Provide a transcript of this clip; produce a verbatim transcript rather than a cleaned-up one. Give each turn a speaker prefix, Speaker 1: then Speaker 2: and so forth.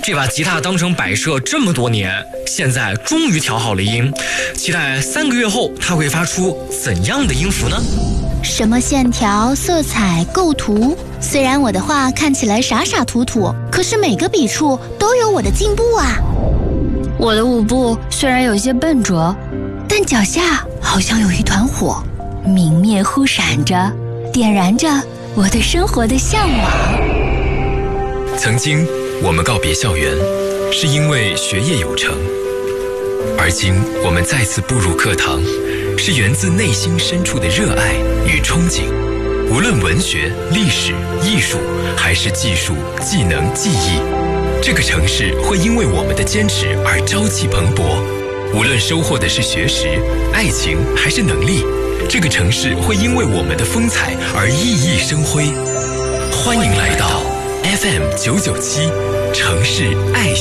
Speaker 1: 这把吉他当成摆设这么多年，现在终于调好了音，期待三个月后它会发出怎样的音符呢？
Speaker 2: 什么线条、色彩、构图，虽然我的画看起来傻傻土土，可是每个笔触都有我的进步啊。
Speaker 3: 我的舞步虽然有些笨拙，但脚下好像有一团火，明灭忽闪着，点燃着我对生活的向往。
Speaker 4: 曾经我们告别校园，是因为学业有成，而今我们再次步入课堂，是源自内心深处的热爱与憧憬。无论文学、历史、艺术，还是技术、技能、技艺，这个城市会因为我们的坚持而朝气蓬勃。无论收获的是学识、爱情还是能力，这个城市会因为我们的风采而熠熠生辉。欢迎来到 F M 九九七城市爱